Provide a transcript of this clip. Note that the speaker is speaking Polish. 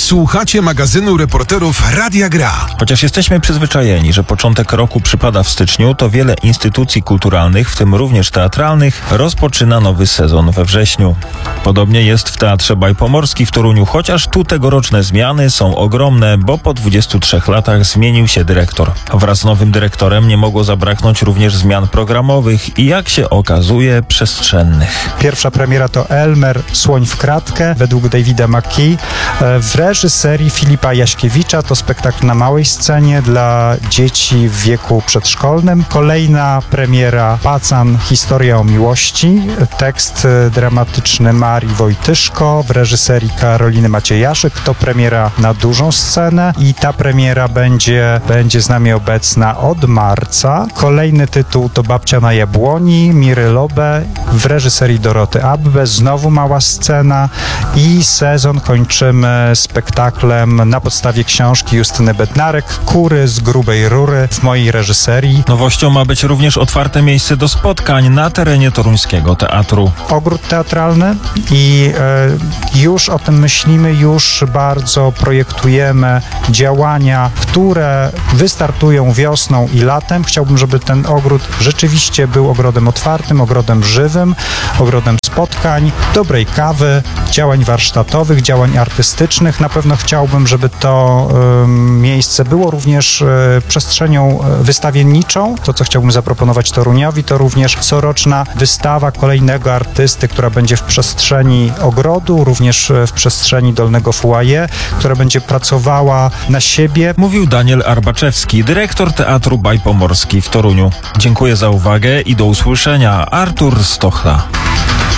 Słuchacie magazynu reporterów Radia Gra. Chociaż jesteśmy przyzwyczajeni, że początek roku przypada w styczniu, to wiele instytucji kulturalnych, w tym również teatralnych, rozpoczyna nowy sezon we wrześniu. Podobnie jest w Teatrze Bajpomorski w Toruniu, chociaż tu tegoroczne zmiany są ogromne, bo po 23 latach zmienił się dyrektor. Wraz z nowym dyrektorem nie mogło zabraknąć również zmian programowych i, jak się okazuje, przestrzennych. Pierwsza premiera to Elmer, Słoń w kratkę, według Davida McKee, w reżyserii Filipa Jaśkiewicza. To spektakl na małej scenie dla dzieci w wieku przedszkolnym. Kolejna premiera Pacan, historia o miłości, tekst dramatyczny Marii Wojtyszko w reżyserii Karoliny Maciejaszyk. To premiera na dużą scenę i ta premiera będzie z nami obecna od marca. Kolejny tytuł to Babcia na jabłoni Miry Lobe w reżyserii Doroty Abbe. Znowu mała scena i sezon kończymy spektaklem na podstawie książki Justyny Bednarek Kury z grubej rury w mojej reżyserii. Nowością ma być również otwarte miejsce do spotkań na terenie toruńskiego teatru. Ogród teatralny i już o tym myślimy, już bardzo projektujemy działania, które wystartują wiosną i latem. Chciałbym, żeby ten ogród rzeczywiście był ogrodem otwartym, ogrodem żywym, ogrodem spotkań, dobrej kawy, działań warsztatowych, działań artystycznych. Na pewno chciałbym, żeby to miejsce było również przestrzenią wystawienniczą. To, co chciałbym zaproponować Toruniowi, to również coroczna wystawa kolejnego artysty, która będzie w przestrzeni ogrodu, również w przestrzeni dolnego foyer, która będzie pracowała na siebie. Mówił Daniel Arbaczewski, dyrektor Teatru Bajpomorski w Toruniu. Dziękuję za uwagę i do usłyszenia. Artur Stochla.